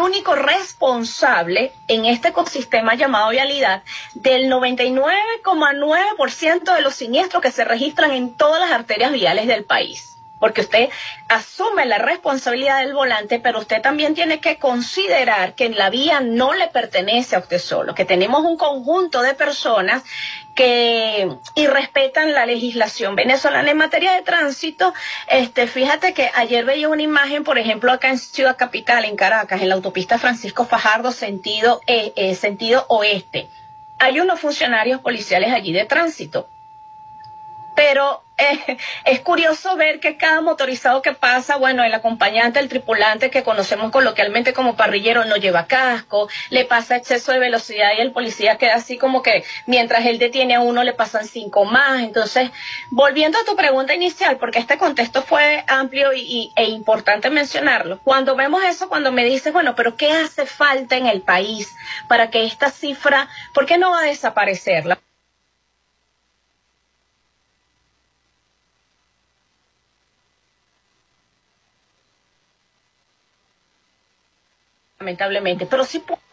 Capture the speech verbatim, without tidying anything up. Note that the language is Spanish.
único responsable en este ecosistema llamado vialidad del noventa y nueve coma nueve por ciento de los siniestros que se registran en todas las arterias viales del país. Porque usted asume la responsabilidad del volante, pero usted también tiene que considerar que la vía no le pertenece a usted solo, que tenemos un conjunto de personas que irrespetan la legislación venezolana en materia de tránsito. Este, fíjate que ayer veía una imagen, por ejemplo, acá en Ciudad Capital, en Caracas, en la autopista Francisco Fajardo, sentido, eh, eh, sentido oeste. Hay unos funcionarios policiales allí de tránsito. Pero eh, es curioso ver que cada motorizado que pasa, bueno, el acompañante, el tripulante que conocemos coloquialmente como parrillero no lleva casco, le pasa exceso de velocidad y el policía queda así como que mientras él detiene a uno le pasan cinco más. Entonces, volviendo a tu pregunta inicial, porque este contexto fue amplio y, y, e importante mencionarlo, cuando vemos eso, cuando me dices, bueno, pero ¿qué hace falta en el país para que esta cifra, por qué no va a desaparecer? Lamentablemente, pero sí